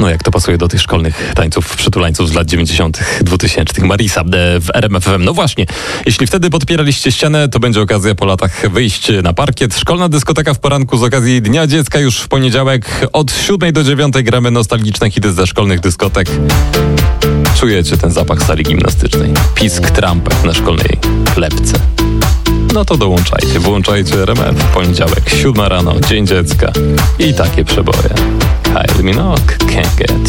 No jak to pasuje do tych szkolnych tańców przytulańców z lat 90., 2000. Marisa w RMF FM. No właśnie, jeśli wtedy podpieraliście ścianę, to będzie okazja po latach wyjść na parkiet. Szkolna dyskoteka w poranku z okazji Dnia Dziecka już w poniedziałek. Od 7 do 9 gramy nostalgiczne hity ze szkolnych dyskotek. Czujecie ten zapach sali gimnastycznej. Pisk trampek na szkolnej klepce. No to dołączajcie, włączajcie RMF. Poniedziałek, 7 rano, Dzień Dziecka i takie przeboje. Kylie Minogue, Can't Get